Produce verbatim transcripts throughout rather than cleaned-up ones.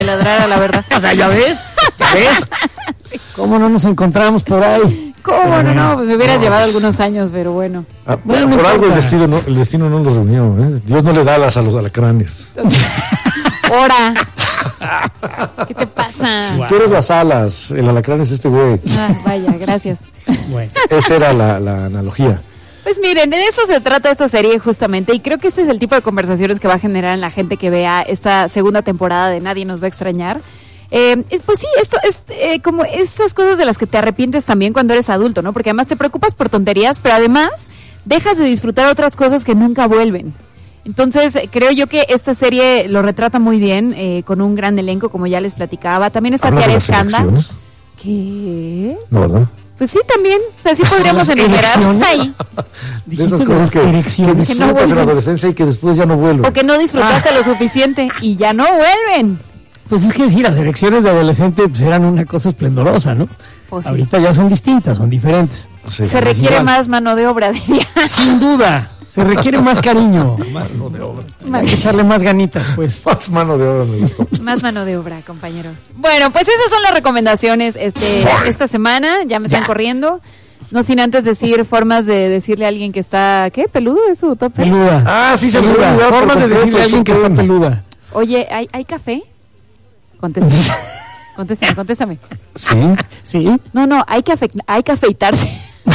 ladrara la verdad. ¿Ya ves? ¿Ya ves? Sí. ¿Cómo no nos encontramos por ahí? ¿Cómo no? No, pues me hubieras no, llevado pues, algunos años, pero bueno. Ah, bueno por algo el destino, no, el destino no los reunió. ¿eh? Dios no le da alas a los alacranes. Ora. ¿Qué te pasa? Wow. Tú eres las alas, el alacrán es este güey. Ah, vaya, gracias. Bueno. Esa era la, la analogía. Pues miren, de eso se trata esta serie justamente, y creo que este es el tipo de conversaciones que va a generar en la gente que vea esta segunda temporada de Nadie nos va a extrañar. Eh, pues sí, esto es eh, como estas cosas de las que te arrepientes también cuando eres adulto, ¿no? Porque además te preocupas por tonterías, pero además dejas de disfrutar otras cosas que nunca vuelven. Entonces, creo yo que esta serie lo retrata muy bien, eh, con un gran elenco, como ya les platicaba. También está Tiara Escanda. ¿Qué? No, ¿verdad? Pues sí, también. O sea, sí podríamos enumerar ahí. De esas cosas que, que disfrutas que no en la adolescencia y que después ya no vuelven. O que no disfrutaste ah. lo suficiente y ya no vuelven. Pues es que sí, las elecciones de adolescente pues eran una cosa esplendorosa, ¿no? Pues sí. Ahorita ya son distintas, son diferentes. Sí, se requiere igual. Más mano de obra, diría. Sin duda. Se requiere más cariño. Mano de obra. Hay que echarle más ganitas, pues. Más mano de obra me gustó. Más mano de obra, compañeros. Bueno, pues esas son las recomendaciones este, esta semana. Ya me están ya. corriendo. No sin antes decir formas de decirle a alguien que está... ¿Qué? ¿Peludo es su top? Peluda. Ah, sí, se peluda. peluda. Formas de decirle a alguien que está peluda. Oye, ¿hay, ¿hay café? Contéstame. Contéstame, contéstame. ¿Sí? ¿Sí? No, no, hay que, afe- hay que afeitarse.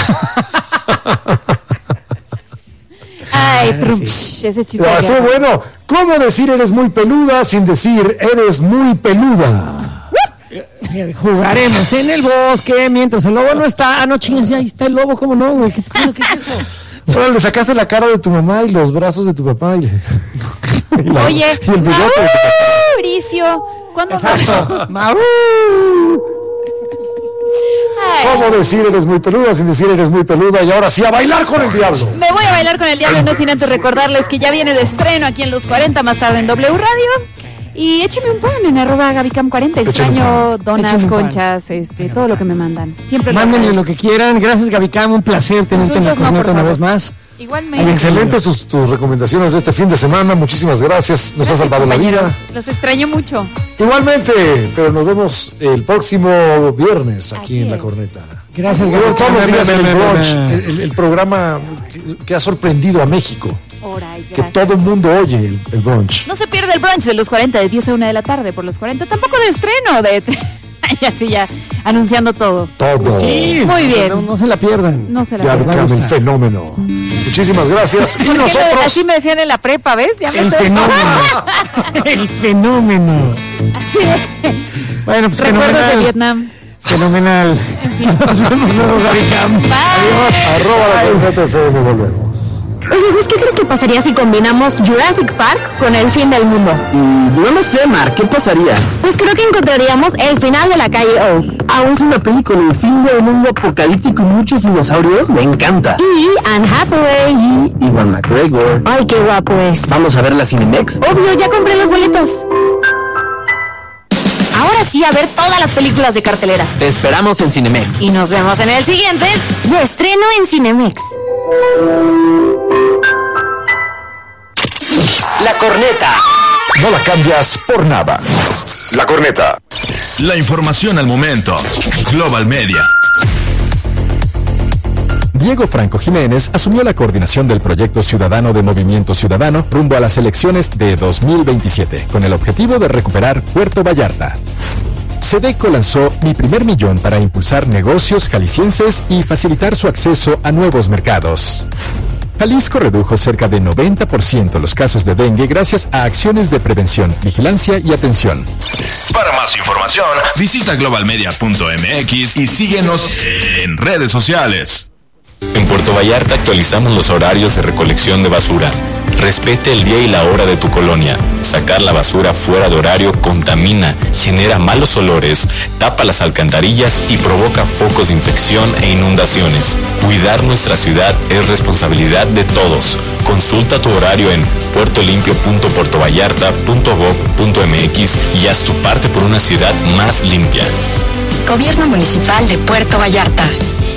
Ay, Trump, sí. Ese chiste. No, estuvo bueno. ¿Cómo decir eres muy peluda sin decir eres muy peluda? Jugaremos en el bosque mientras el lobo no está. Ah, no chingues, ahí está el lobo, ¿cómo no, güey? ¿Qué, qué, qué es eso? Bueno, le sacaste la cara de tu mamá y los brazos de tu papá. Y, y la, Oye, y el Mauricio, ¿cuándo vas? Mau. ¿Cómo decir eres muy peluda sin decir eres muy peluda? Y ahora sí, a bailar con el diablo. Me voy a bailar con el diablo, no sin antes recordarles que ya viene de estreno aquí en Los cuarenta, más tarde en W Radio. Y écheme un pan en arroba Gabicam cuarenta. Extraño donas, conchas, este, todo lo que me mandan. Siempre mándenle lo, lo que quieran. Gracias, Gabicam. Un placer tenerte en la corneta no, una vez más. Igualmente. Excelentes tus, tus recomendaciones de este fin de semana. Muchísimas gracias. Nos gracias, ha salvado compañeros. La vida. Los extraño mucho. Igualmente, pero nos vemos el próximo viernes aquí Así en es. La corneta. Gracias, Gabicam. Todos los días en el brunch, el, el programa que ha sorprendido a México. Oray, que todo el mundo oye el, el brunch. No se pierde el brunch de Los cuarenta de diez a una de la tarde por Los cuarenta. Tampoco de estreno de... Y así ya, anunciando todo. Todo. Sí, muy bien. No, no se la pierdan. No se la ya pierdan. El fenómeno. Muchísimas gracias. Y nosotros... Así me decían en la prepa, ¿ves? Ya me el estoy... fenómeno. El fenómeno. Así es. Bueno, pues recuerdos de Vietnam. Fenomenal. Nos vemos luego, Gabicam. Adiós. Arroba la corneta F M, volvemos. Oye, Gus, ¿qué crees que pasaría si combinamos Jurassic Park con el fin del mundo? Mm, yo no sé, Mar, ¿qué pasaría? Pues creo que encontraríamos el final de La Calle Oak. Ah, es una peli con el fin del mundo apocalíptico y muchos dinosaurios. Me encanta. Y Anne Hathaway. Y Iwan McGregor. Ay, qué guapo es. ¿Vamos a ver la Cinemex? Obvio, ya compré los boletos. Ahora sí, a ver todas las películas de cartelera. Te esperamos en Cinemex. Y nos vemos en el siguiente de estreno en Cinemex. La corneta. No la cambias por nada. La corneta. La información al momento. Global Media. Diego Franco Jiménez asumió la coordinación del proyecto ciudadano de Movimiento Ciudadano rumbo a las elecciones de dos mil veintisiete, con el objetivo de recuperar Puerto Vallarta. Sedeco lanzó Mi Primer Millón para impulsar negocios jaliscienses y facilitar su acceso a nuevos mercados. Jalisco redujo cerca de noventa por ciento los casos de dengue gracias a acciones de prevención, vigilancia y atención. Para más información, visita global media punto m x y síguenos en redes sociales. En Puerto Vallarta actualizamos los horarios de recolección de basura. Respete el día y la hora de tu colonia. Sacar la basura fuera de horario contamina, genera malos olores, tapa las alcantarillas y provoca focos de infección e inundaciones. Cuidar nuestra ciudad es responsabilidad de todos. Consulta tu horario en puertolimpio punto puerto vallarta punto gob punto m x y haz tu parte por una ciudad más limpia. Gobierno Municipal de Puerto Vallarta.